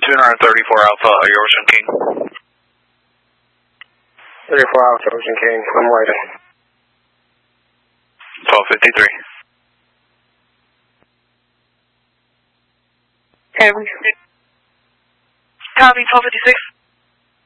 234 Alpha, Ocean King. 34 Alpha, Ocean King, I'm waiting. 1253. Copy, 1256.